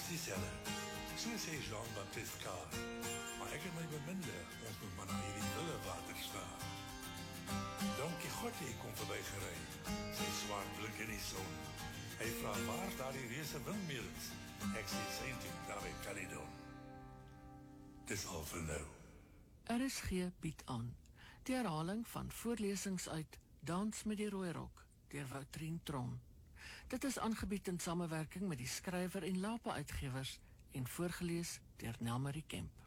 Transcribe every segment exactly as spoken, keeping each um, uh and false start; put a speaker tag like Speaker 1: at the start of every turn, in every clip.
Speaker 1: dieselfde. So sê Jean-Baptiste Kaar. Maar ek het my beminder, ons moet maar na hierdie wille water staan. Don Quixote kom verby gery, sy swart blik in die son. Hy vraag waar daar die reuse windmills. Ek sê seintjie daar by Caledon. Dis al vir nou.
Speaker 2: R S G bied aan die herhaling van voorlesings uit Dans met die Rooi Rok deur Woutrien Tron. Dit is aangebied in samewerking met die skrywer en Lapa uitgewers en voorgelees deur Nelmarie Kemp.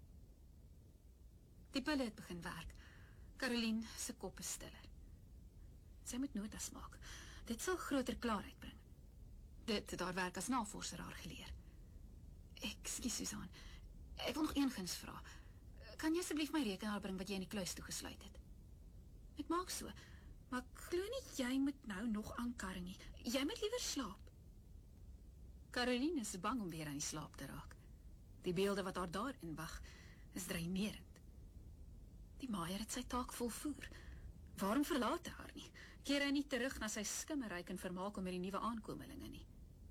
Speaker 3: Die pille het begin werk. Caroline se kop is stiller. Sy moet notas maak. Dit sal groter klaarheid bring. Dit het haar werk as navorser haar geleer. Ekskuus Susan, ek wil nog een guns vra. Kan jy asseblief my rekenaar bring wat jy in die kluis toegesluit het? Ek maak so, maar ek glo nie jy moet nou nog aankarring nie. Jy moet liewer slaap. Caroline is bang om weer aan die slaap te raak. Die beelde wat haar daarin wag, is dreinerend. Die maaier het sy taak volvoer. Waarom verlaat hy haar nie? Keer hy nie terug na sy skimmerryk en vermaak om met die nuwe aankomelinge nie.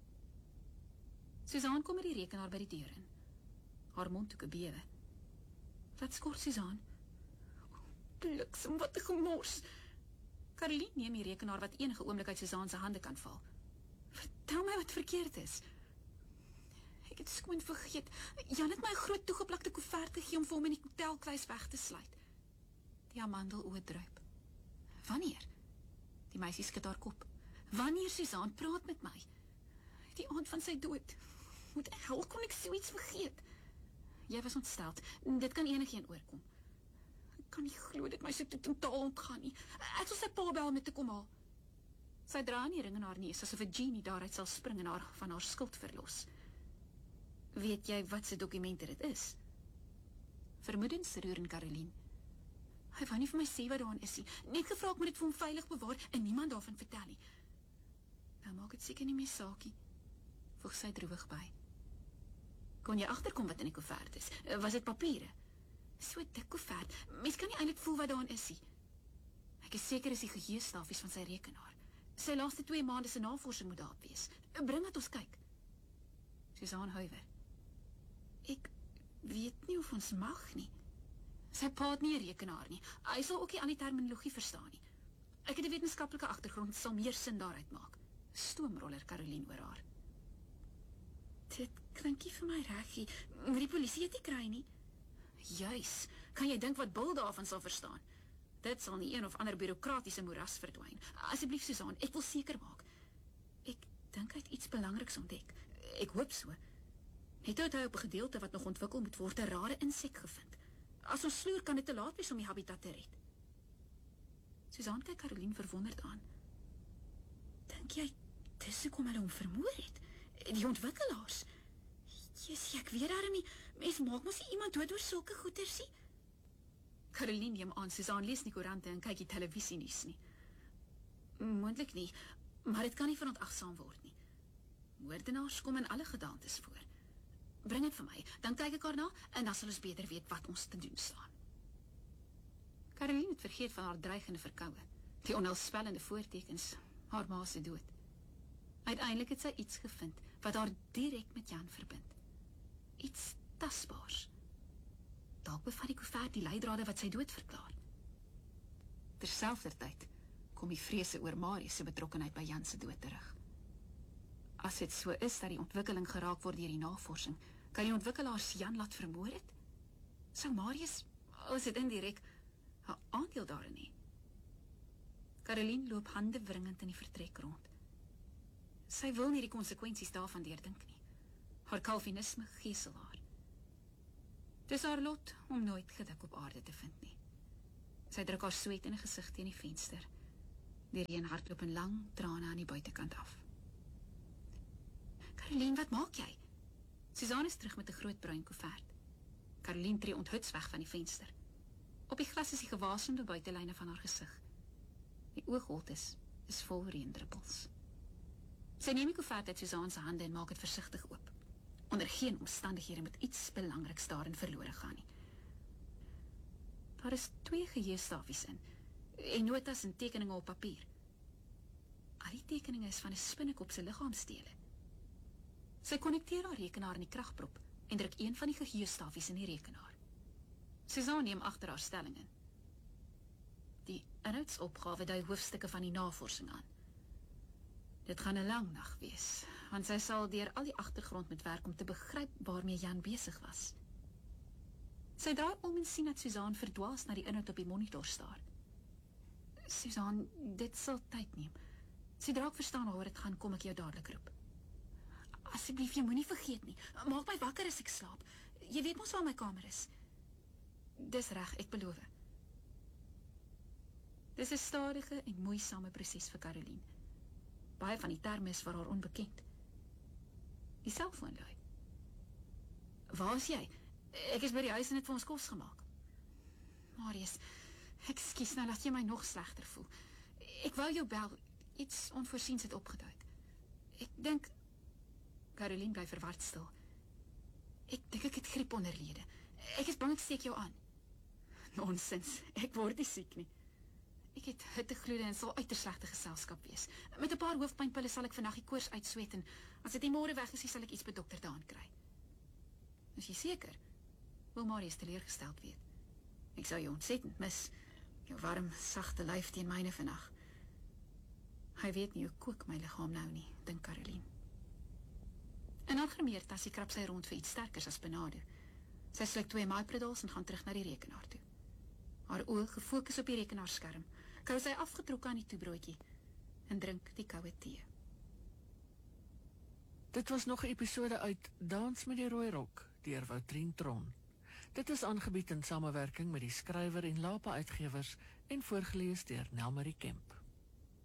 Speaker 3: Suzanne kom met die rekenaar by die deur in. Haar mondhoeke bewe. Wat skort Suzanne? Bliksem, wat 'n gemors. Caroline neem die rekenaar wat enige oomblik uit Suzanne se hande kan val. Vertel my wat verkeerd is. Ek het skoon vergeet. Jan het my 'n groot toegeplakte koevert gegee om vir hom in die hotelkluis weg te sluit. Die amandeloë druip. Wanneer? Die meisie skud haar kop. Wanneer, Suzanne, praat met my? Die aand van sy dood. Moet hel kon ek so iets vergeet? Jy was ontsteld. Dit kan enigeen oorkom. Ek kan nie glo dit my so totaal ontgaan nie. Ek sal sy pa bel met te kom haal. Sy dra nie ring in haar neus, asof 'n genie daaruit sal spring en haar van haar skuld verlos. Weet jy wat se dokumente dit is? Vermoedens roer in Caroline. Hy wou nie vir my sê wat daarin is nie. Net gevra ek moet dit vir hom veilig bewaar en niemand daarvan vertel nie. Nou maak dit seker nie meer saakie, voeg sy droewig by. Kon jy agterkom wat in die koevert is? Was dit papiere? So dik koevert, mens kan nie eintlik voel wat daarin is nie. Ek is seker is die geheuestafies van sy rekenaar. Sy laaste twee maande se navorsing moet daar wees. Bring dit ons kyk. Suzanne huiwer. Ek weet nie of ons mag nie. Sy pa het nie 'n rekenaar nie. Hy sal ook nie al die terminologie verstaan nie. Ek het 'n wetenskaplike agtergrond, sal meer sin daaruit maak. Stoomroller Caroline oor haar. Dit klink nie vir my reggie. Moet die polisie dit nie kry nie? Juis, kan jy dink wat Bill daarvan sal verstaan? Dit sal nie een of ander bureaukratiese moeras verdwyn. Asseblief Suzanne, ek wil seker maak. Ek dink hy het iets belangriks ontdek. Ek hoop so. Het hy op 'n gedeelte wat nog ontwikkel moet word 'n rare insek gevind. As ons sloer kan dit te laat wees om die habitat te red. Suzanne kyk Caroline verwonderd aan. Dink jy dis hoekom hulle hom vermoor het? Die ontwikkelaars? Jessie, ek weet daarom nie. Mens maak mos nie iemand dood oor sulke goeters nie. Caroline neem aan, Suzanne lees nie koerante en kyk die televisie nuus nie. Moontlik nie, maar dit kan nie verontagsaam word nie. Moordenaars kom in alle gedaantes voor. Bring dit vir my, dan kyk ek daarna en dan sal ons beter weet wat ons te doen staan. Caroline het vergeet van haar dreigende verkoue, die onheilspellende voortekens, haar ma se dood. Uiteindelik het sy iets gevind wat haar direk met Jan verbind. Iets tasbaars. Dalk bevat die koevert die leidrade wat sy dood verklaar. Terselfdertyd kom die vrese oor Marius se betrokkenheid by Jan se dood terug. As dit so is dat die ontwikkeling geraak word deur die navorsing, kan die ontwikkelaars Jan laat vermoor het? Sou Marius, as dit indirek, 'n aandeel daarin hê? Caroline loop hande wringend in die vertrek rond. Sy wil nie die konsekwensies daarvan deurdink nie. Haar Calvinisme geesel haar. Dis haar lot om nooit geluk op aarde te vind nie. Sy druk haar sweet in die gesig teen die venster. Die reën hardloop in lang trane aan die buitekant af. Caroline, wat maak jy? Suzanne is terug met 'n groot bruin koevert. Caroline tree onthuts weg van die venster. Op die glas is die gewasende buitelyne van haar gesig. Die oogholtes is vol reendruppels. Sy neem die koevert uit Suzanne se hande en maak het versigtig oop. Onder geen omstandighede moet iets belangriks daarin verlore gaan nie. Daar is twee geheuestafies in, en notas en tekeninge op papier. Al die tekeninge is van 'n spinnekop se liggaamsdele. Sy konnekteer haar rekenaar in die kragprop en druk een van die geheuestafies in die rekenaar. Suzanne neem agter haar stelling in. Die inhoudsopgawe dui hoofstukke van die navorsing aan. Dit gaan 'n lang nag wees, want sy sal deur al die agtergrond moet werk om te begryp waarmee Jan besig was. Sy draai om en sien dat Suzanne verdwaas na die inhoud op die monitor staar. Suzanne, dit sal tyd neem. Sodra ek verstaan waaroor dit gaan, kom ek jou dadelik roep. Asseblief, jy moenie vergeet nie. Maak my wakker as ek slaap. Jy weet mos waar my kamer is. Dis reg, ek beloof. Dis 'n stadige en moeisame proses vir Caroline. Baie van die terme is vir haar onbekend. Die selfoon lui. Waar is jy? Ek is by die huis en het vir ons kos gemaak. Marius, ekskuus nou, laat jy my nog slegter voel. Ek wou jou bel, iets onvoorsiens het opgeduik. Ek dink... Caroline bly verward stil. Ek dink ek het griep onderlede. Ek is bang ek steek jou aan. Nonsens, ek word nie siek nie. Ek het hittegloede en sal uiters slegte geselskap wees. Met 'n paar hoofpynpille sal ek vandag die koors uitsweet en as dit nie môre weg is, sal ek iets by dokter Daan kry. Is jy seker? Wil Marius teleurgesteld weet. Ek sou jou ontsettend mis. Jou warm, sagte lyf teen myne vandag. Hy weet nie hoe kook my liggaam nou nie, dink Caroline. En algemeer tas sy krap sy rond vir iets sterkers as benade. Sy sluk twee Mypredals en gaan terug na die rekenaar toe. Haar oë gefokus op die rekenaarskerm, kou sy afgetrok aan die toebroodjie en drink die koue tee.
Speaker 2: Dit was nog 'n episode uit Dans met die Rooi Rok deur Woutrien Tron. Dit is aangebied in samewerking met die skrywer en Lapa Uitgewers en voorgeles deur Nelmarie Kemp.